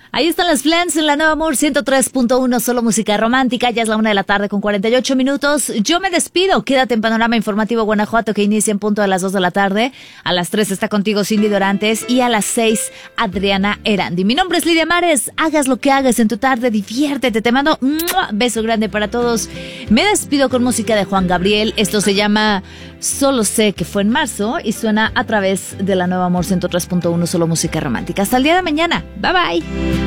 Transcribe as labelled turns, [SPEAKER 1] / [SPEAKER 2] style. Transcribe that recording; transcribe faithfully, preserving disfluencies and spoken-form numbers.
[SPEAKER 1] Ahí están las Flans en la Nueva Amor ciento tres punto uno, solo música romántica. Ya es la una de la tarde con cuarenta y ocho minutos. Yo me despido. Quédate en Panorama Informativo Guanajuato, que inicia en punto a las dos de la tarde. A las tres está contigo Cindy Dorantes y a las seis Adriana Erandi. Mi nombre es Lidia Mares. Hagas lo que hagas en tu tarde, diviértete. Te mando un beso grande para todos. Me despido con música de Juan Gabriel. Esto se llama Solo sé que fue en marzo y suena a través de la Nueva Amor ciento tres punto uno, solo música romántica. Hasta el día de mañana. Bye bye.